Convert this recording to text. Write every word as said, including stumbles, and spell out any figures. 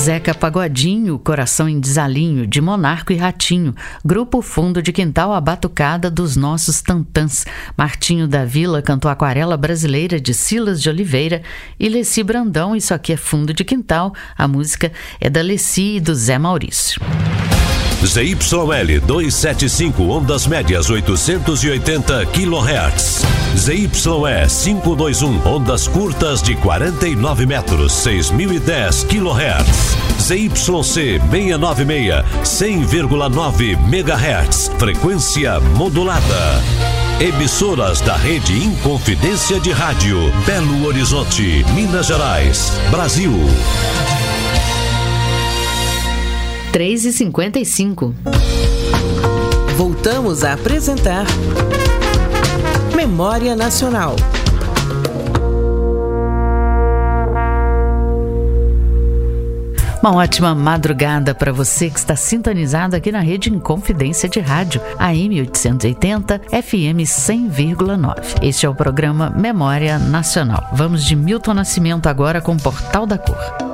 Zeca Pagodinho, Coração em Desalinho, de Monarco e Ratinho. Grupo Fundo de Quintal, a batucada dos nossos tantãs. Martinho da Vila cantou Aquarela Brasileira, de Silas de Oliveira. E Leci Brandão, Isso Aqui é Fundo de Quintal. A música é da Leci e do Zé Maurício. Z Y L duzentos e setenta e cinco, ondas médias oitocentos e oitenta quilohertz. Z Y E quinhentos e vinte e um, ondas curtas de quarenta e nove metros, seis mil e dez quilohertz. Z Y C seiscentos e noventa e seis, cem vírgula nove megahertz, frequência modulada. Emissoras da rede Inconfidência de Rádio, Belo Horizonte, Minas Gerais, Brasil. três e cinquenta e cinco. Voltamos a apresentar Memória Nacional. Uma ótima madrugada para você que está sintonizado aqui na rede Inconfidência de Rádio, A M oitocentos e oitenta, F M cem vírgula nove. Este é o programa Memória Nacional. Vamos de Milton Nascimento agora com Portal da Cor.